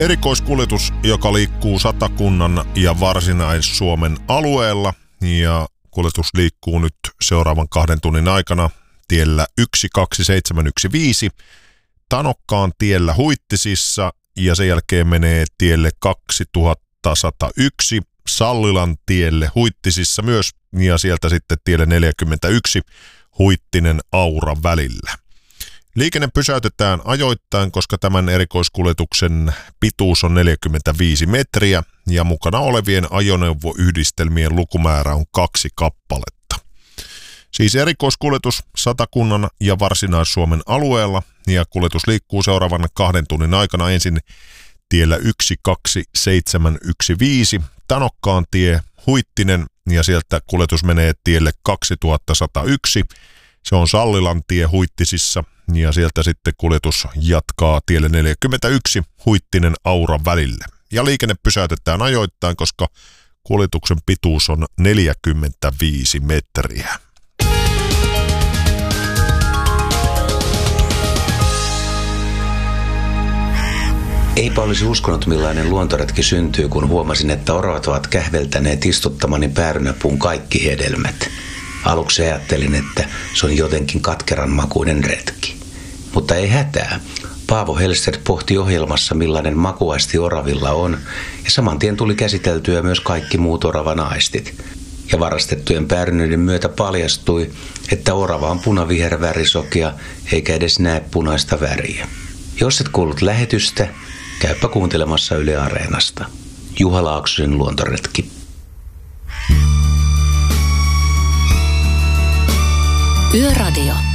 Erikoiskuljetus, joka liikkuu Satakunnan ja Varsinais-Suomen alueella, ja kuljetus liikkuu nyt seuraavan 2 tunnin aikana tiellä 12715 Tanokkaan tiellä Huittisissa, ja sen jälkeen menee tielle 2101 Sallilan tielle Huittisissa myös, ja sieltä sitten tielle 41 Huittinen Aura välillä. Liikenne pysäytetään ajoittain, koska tämän erikoiskuljetuksen pituus on 45 metriä ja mukana olevien ajoneuvoyhdistelmien lukumäärä on 2 kappaletta. Siis erikoiskuljetus Satakunnan ja Varsinais-Suomen alueella, ja kuljetus liikkuu seuraavan 2 tunnin aikana ensin tiellä 12715 Tanokkaan tie Huittinen, ja sieltä kuljetus menee tielle 2101. Se on Sallilan tie Huittisissa, ja sieltä sitten kuljetus jatkaa tielle 41 Huittinen Aura välille. Ja liikenne pysäytetään ajoittain, koska kuljetuksen pituus on 45 metriä. Eipä olisi uskonut, millainen luontoretki syntyy, kun huomasin, että oravat ovat kähveltäneet istuttamani päärynäpuun kaikki hedelmät. Aluksi ajattelin, että se on jotenkin katkeran makuinen retki. Mutta ei hätää. Paavo Hellstedt pohti ohjelmassa, millainen makuaisti oravilla on, ja saman tien tuli käsiteltyä myös kaikki muut oravan aistit. Ja varastettujen päärynöiden myötä paljastui, että orava on punavihervärisokea, eikä edes näe punaista väriä. Jos et kuullut lähetystä, käypä kuuntelemassa Yle Areenasta. Juha Laaksosen luontoretki. Yöradio.